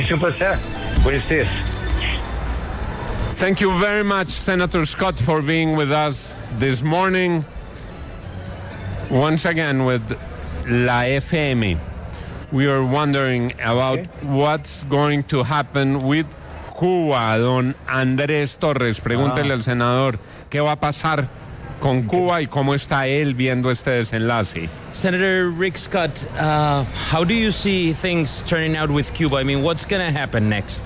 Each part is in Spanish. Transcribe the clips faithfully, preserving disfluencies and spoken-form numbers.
Es un placer. Buenos días. Thank you very much, Senator Scott, for being with us this morning. Once again with La F M. We are wondering about okay. what's going to happen with Cuba. Don Andrés Torres, pregúntele ah. al senador qué va a pasar con Cuba y cómo está él viendo este desenlace. Senator Rick Scott, uh, how do you see things turning out with Cuba? I mean, what's going to happen next?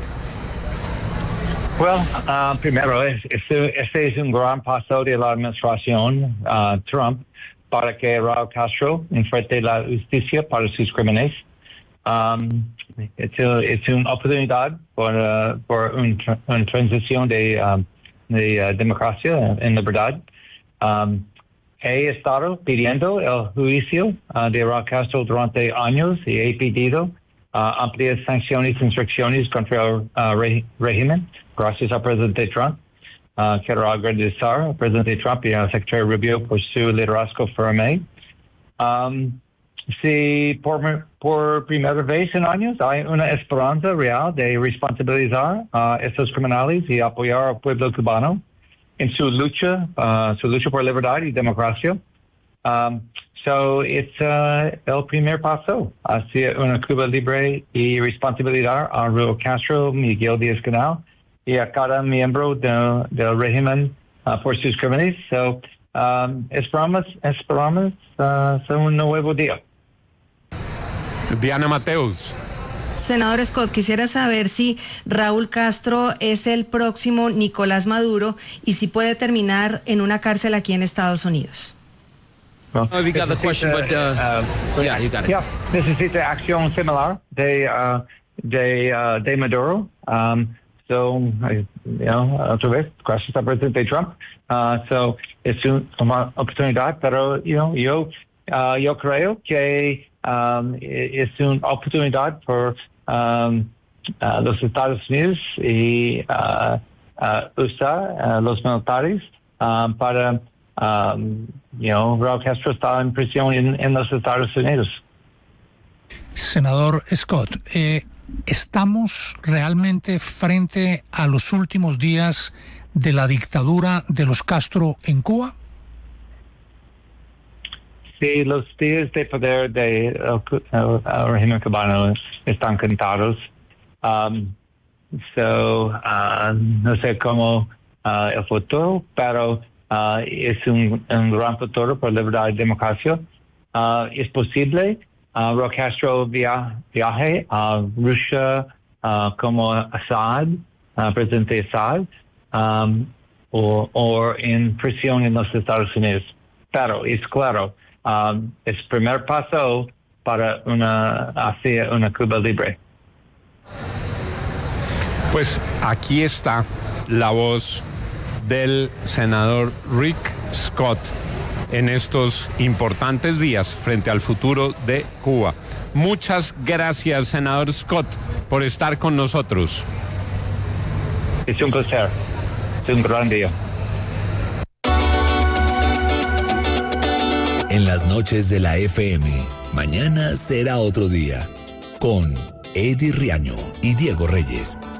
Well, uh, primero, este, este es un gran paso de la administración uh, Trump para que Raúl Castro enfrente la justicia para sus crímenes. Um, es, es una oportunidad por, uh, por un, una transición de, um, de uh, democracia en libertad. Um, he estado pidiendo el juicio uh, de Raúl Castro durante años y he pedido uh, amplias sanciones y instrucciones contra el uh, re- régimen. Gracias al presidente Trump. Uh, quiero agradecer al presidente Trump y al secretario Rubio por su liderazgo firme. Um, si por, por primera vez en años hay una esperanza real de responsabilizar a estos criminales y apoyar al pueblo cubano en su lucha, uh, su lucha por libertad y democracia. Um, so it's uh, el primer paso hacia una Cuba libre y responsabilidad a Raúl Castro, Miguel Díaz-Canel y a cada miembro de, del régimen uh, por sus crímenes. So, um, esperamos, esperamos uh, un nuevo día. Diana Mateus. Senador Scott, quisiera saber si Raúl Castro es el próximo Nicolás Maduro y si puede terminar en una cárcel aquí en Estados Unidos. Well, oh, you got the question, but uh, uh, yeah, you got it. Yeah, necesita acción similar de uh, de uh, de Maduro. Um, So, you know, otra vez, gracias al presidente Trump. Uh, so, es un, una oportunidad, pero, you know, yo, uh, yo creo que um, es una oportunidad por um, uh, los Estados Unidos y uh, uh, usar uh, los militares um, para, um, you know, Raúl Castro está en prisión en, en los Estados Unidos. Senador Scott, eh, ¿estamos realmente frente a los últimos días de la dictadura de los Castro en Cuba? Sí, los días de poder del régimen cubano están contados. Um, so, uh, no sé cómo uh, el futuro, pero uh, es un, un gran futuro por libertad y democracia. Uh, es posible Uh, Raúl Castro via, viaje a Rusia uh, como Assad, uh, presidente Assad, um, o, o en prisión en los Estados Unidos. Pero es claro, um, es el primer paso para una hacia una Cuba libre. Pues aquí está la voz del senador Rick Scott en estos importantes días frente al futuro de Cuba. Muchas gracias, senador Scott, por estar con nosotros. Es un placer. Es un gran día. En las noches de la F M, mañana será otro día, con Eddie Riaño y Diego Reyes.